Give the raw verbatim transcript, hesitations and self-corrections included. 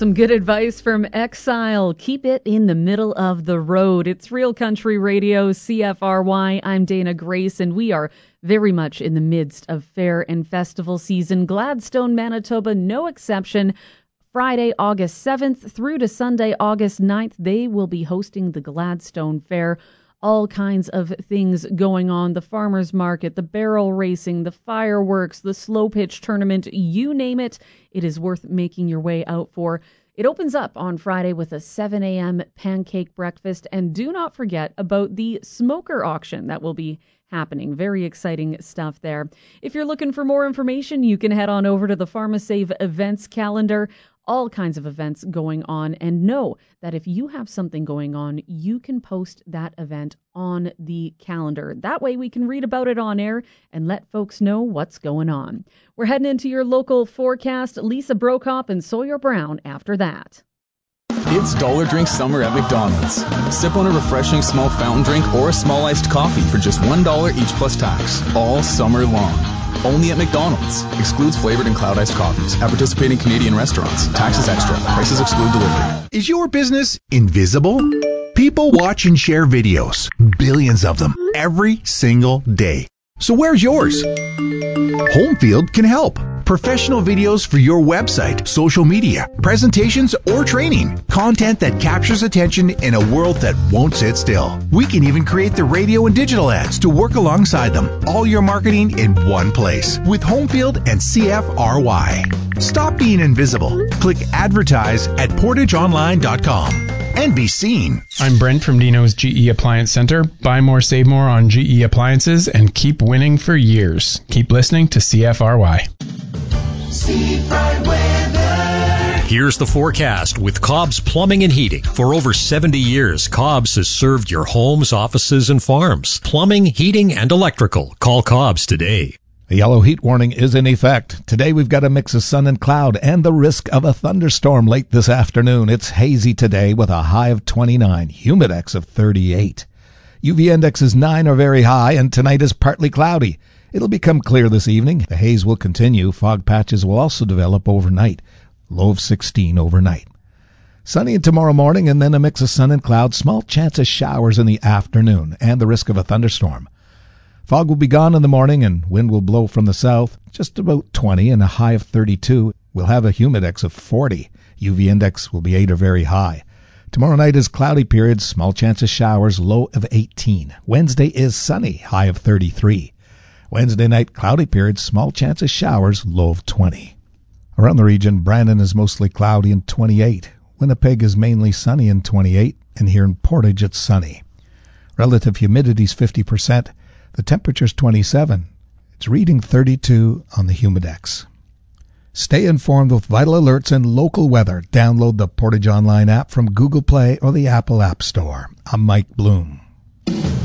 Some good advice from Exile. Keep it in the middle of the road. It's Real Country Radio, C F R Y. I'm Dana Grace, and we are very much in the midst of fair and festival season. Gladstone, Manitoba, no exception. Friday, August seventh through to Sunday, August ninth, they will be hosting the Gladstone Fair. All kinds of things going on. The farmers market, the barrel racing, the fireworks, the slow pitch tournament, you name it. It is worth making your way out for. It opens up on Friday with a seven a.m. pancake breakfast. And do not forget about the smoker auction that will be happening. Very exciting stuff there. If you're looking for more information, you can head on over to the PharmaSave events calendar. All kinds of events going on, and know that if you have something going on, you can post that event on the calendar. That way we can read about it on air and let folks know what's going on. We're heading into your local forecast. Lisa Brokop and Sawyer Brown after that. It's Dollar Drink Summer at McDonald's. Sip on a refreshing small fountain drink or a small iced coffee for just one dollar each plus tax, all summer long. Only at McDonald's. Excludes flavored and cloud iced coffees at participating Canadian restaurants. Taxes extra. Prices exclude delivery. Is your business invisible? People watch and share videos, billions of them, every single day. So where's yours? Homefield can help. Professional videos for your website, social media, presentations, or training. Content that captures attention in a world that won't sit still. We can even create the radio and digital ads to work alongside them. All your marketing in one place with Homefield and C F R Y. Stop being invisible. Click advertise at portage online dot com and be seen. I'm Brent from Dino's G E Appliance Center. Buy more, save more on G E appliances and keep winning for years. Keep listening to C F R Y. Seafront weather. Here's the forecast with Cobb's Plumbing and Heating. For over seventy years, Cobb's has served your homes, offices, and farms. Plumbing, heating, and electrical. Call Cobb's today. A yellow heat warning is in effect. Today we've got a mix of sun and cloud and the risk of a thunderstorm late this afternoon. It's hazy today with a high of twenty-nine, humidex of thirty-eight. U V index is nine or very high, and tonight is partly cloudy. It'll become clear this evening. The haze will continue. Fog patches will also develop overnight. Low of sixteen overnight. Sunny tomorrow morning, and then a mix of sun and clouds. Small chance of showers in the afternoon and the risk of a thunderstorm. Fog will be gone in the morning, and wind will blow from the south, just about twenty and a high of thirty-two. We'll have a humidex of forty. U V index will be eight or very high. Tomorrow night is cloudy periods, small chance of showers, low of eighteen. Wednesday is sunny, high of thirty-three. Wednesday night, cloudy periods, small chance of showers, low of twenty. Around the region, Brandon is mostly cloudy and twenty-eight. Winnipeg is mainly sunny and twenty-eight, and here in Portage it's sunny. Relative humidity is fifty percent. The temperature is twenty-seven. It's reading thirty-two on the humidex. Stay informed with vital alerts and local weather. Download the Portage Online app from Google Play or the Apple App Store. I'm Mike Bloom.